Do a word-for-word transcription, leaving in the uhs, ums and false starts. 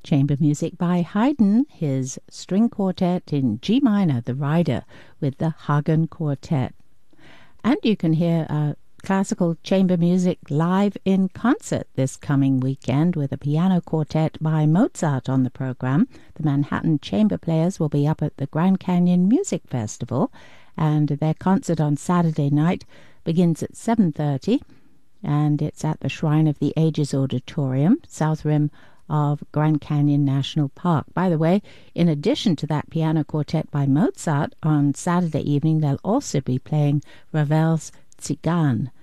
Chamber music by Haydn, his string quartet in G minor, the Rider, with the Hagen Quartet. And you can hear uh, classical chamber music live in concert this coming weekend with a piano quartet by Mozart on the program. The Manhattan Chamber Players will be up at the Grand Canyon Music Festival, and their concert on Saturday night begins at seven thirty, and it's at the Shrine of the Ages Auditorium, South Rim of Grand Canyon National Park. By the way, in addition to that piano quartet by Mozart, on Saturday evening they'll also be playing Ravel's Tzigane